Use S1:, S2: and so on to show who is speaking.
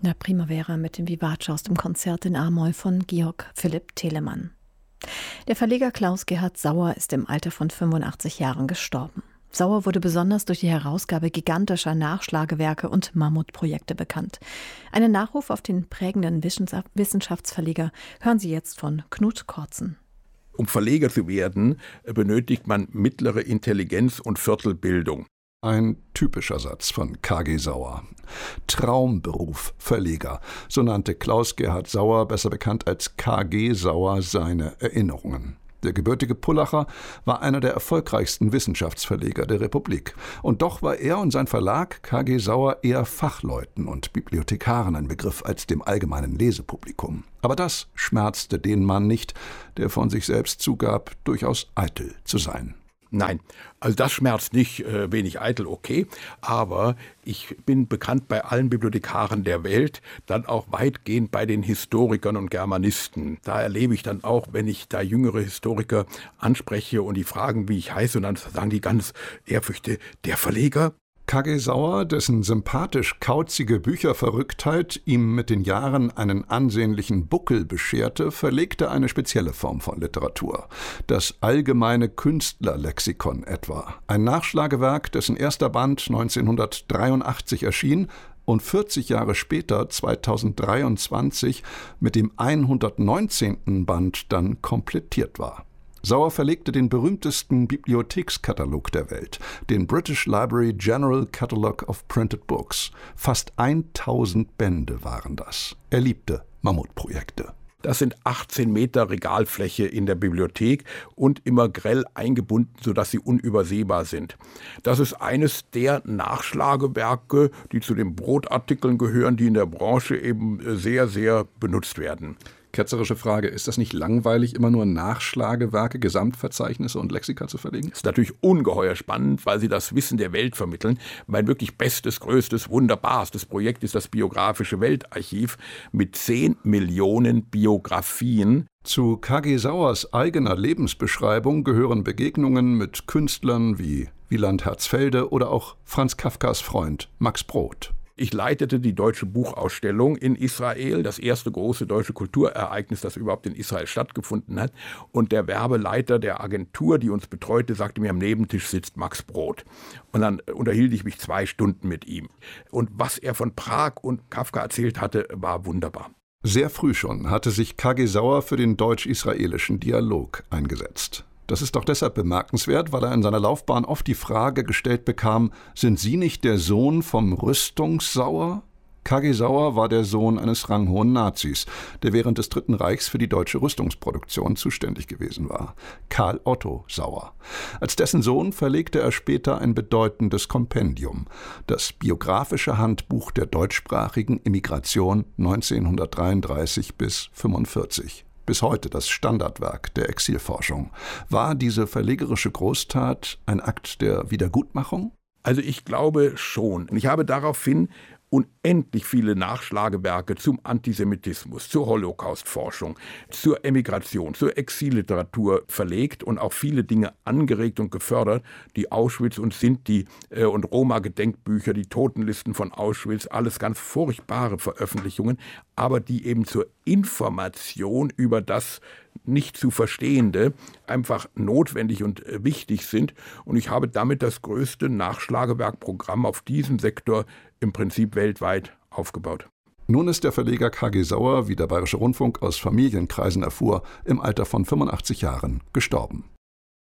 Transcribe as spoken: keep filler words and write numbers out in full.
S1: Na, Primavera mit dem Vivace aus dem Konzert in A-Moll von Georg Philipp Telemann. Der Verleger Klaus-Gerhard Sauer ist im Alter von fünfundachtzig Jahren gestorben. Sauer wurde besonders durch die Herausgabe gigantischer Nachschlagewerke und Mammutprojekte bekannt. Einen Nachruf auf den prägenden Wissenschaftsverleger hören Sie jetzt von Knut Kortzen.
S2: Um Verleger zu werden, benötigt man mittlere Intelligenz und Viertelbildung.
S3: Ein typischer Satz von K G Sauer. Traumberuf Verleger, so nannte Klaus-Gerhard Sauer, besser bekannt als K G Sauer, seine Erinnerungen. Der gebürtige Pullacher war einer der erfolgreichsten Wissenschaftsverleger der Republik. Und doch war er und sein Verlag K G Sauer eher Fachleuten und Bibliothekaren ein Begriff als dem allgemeinen Lesepublikum. Aber das schmerzte den Mann nicht, der von sich selbst zugab, durchaus eitel zu sein.
S2: Nein, also das schmerzt nicht, äh, wenig eitel, okay, aber ich bin bekannt bei allen Bibliothekaren der Welt, dann auch weitgehend bei den Historikern und Germanisten. Da erlebe ich dann auch, wenn ich da jüngere Historiker anspreche und die fragen, wie ich heiße, und dann sagen die ganz ehrfürchtig, der Verleger?
S3: K G Sauer, dessen sympathisch kauzige Bücherverrücktheit ihm mit den Jahren einen ansehnlichen Buckel bescherte, verlegte eine spezielle Form von Literatur. Das allgemeine Künstlerlexikon etwa. Ein Nachschlagewerk, dessen erster Band neunzehnhundertdreiundachtzig erschien und vierzig Jahre später, zweitausenddreiundzwanzig, mit dem hundertneunzehnten Band dann komplettiert war. Sauer verlegte den berühmtesten Bibliothekskatalog der Welt, den British Library General Catalogue of Printed Books. Fast tausend Bände waren das. Er liebte Mammutprojekte.
S2: Das sind achtzehn Meter Regalfläche in der Bibliothek und immer grell eingebunden, sodass sie unübersehbar sind. Das ist eines der Nachschlagewerke, die zu den Brotartikeln gehören, die in der Branche eben sehr, sehr benutzt werden.
S3: Ketzerische Frage, ist das nicht langweilig, immer nur Nachschlagewerke, Gesamtverzeichnisse und Lexika zu verlegen?
S2: Das ist natürlich ungeheuer spannend, weil sie das Wissen der Welt vermitteln. Mein wirklich bestes, größtes, wunderbarstes Projekt ist das Biografische Weltarchiv mit zehn Millionen Biografien.
S3: Zu K G Sauers eigener Lebensbeschreibung gehören Begegnungen mit Künstlern wie Wieland Herzfelde oder auch Franz Kafkas Freund Max Brod.
S2: Ich leitete die Deutsche Buchausstellung in Israel, das erste große deutsche Kulturereignis, das überhaupt in Israel stattgefunden hat. Und der Werbeleiter der Agentur, die uns betreute, sagte mir, am Nebentisch sitzt Max Brod. Und dann unterhielt ich mich zwei Stunden mit ihm. Und was er von Prag und Kafka erzählt hatte, war wunderbar.
S3: Sehr früh schon hatte sich K G Sauer für den deutsch-israelischen Dialog eingesetzt. Das ist doch deshalb bemerkenswert, weil er in seiner Laufbahn oft die Frage gestellt bekam, sind Sie nicht der Sohn vom Rüstungssauer? K G Sauer war der Sohn eines ranghohen Nazis, der während des Dritten Reichs für die deutsche Rüstungsproduktion zuständig gewesen war. Karl Otto Sauer. Als dessen Sohn verlegte er später ein bedeutendes Kompendium, das biografische Handbuch der deutschsprachigen Emigration neunzehnhundertdreiunddreißig bis fünfundvierzig. Bis heute das Standardwerk der Exilforschung. War diese verlegerische Großtat ein Akt der Wiedergutmachung?
S2: Also ich glaube schon. Und ich habe daraufhin unendlich viele Nachschlagewerke zum Antisemitismus, zur Holocaustforschung, zur Emigration, zur Exilliteratur verlegt und auch viele Dinge angeregt und gefördert, die Auschwitz und Sinti äh, und Roma-Gedenkbücher, die Totenlisten von Auschwitz, alles ganz furchtbare Veröffentlichungen, aber die eben zur Information über das nicht zu Verstehende einfach notwendig und wichtig sind. Und ich habe damit das größte Nachschlagewerkprogramm auf diesem Sektor im Prinzip weltweit aufgebaut.
S3: Nun ist der Verleger K G Sauer, wie der Bayerische Rundfunk aus Familienkreisen erfuhr, im Alter von fünfundachtzig Jahren gestorben.